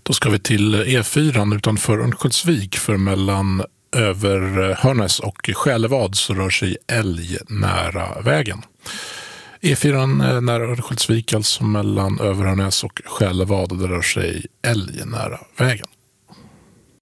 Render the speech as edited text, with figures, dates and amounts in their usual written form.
Då ska vi till E4 utanför Örnsköldsvik, för mellan Överhörnäs och Själevad så rör sig älg nära vägen. E4 nära Örnsköldsvik, alltså mellan Överhörnäs och Själevad, det rör sig älg nära vägen.